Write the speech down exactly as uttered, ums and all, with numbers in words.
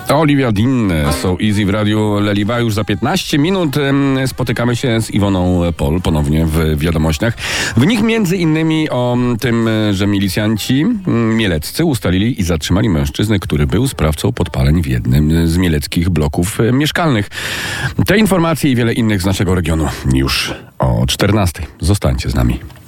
Olivia Dean, So Easy w radiu Leliwa. Już za piętnaście minut spotykamy się z Iwoną Pol ponownie w wiadomościach. W nich między innymi o tym, że milicjanci mieleccy ustalili i zatrzymali mężczyznę, który był sprawcą podpaleń w jednym z mieleckich bloków mieszkalnych. Te informacje i wiele innych z naszego regionu już o czternastej. Zostańcie z nami.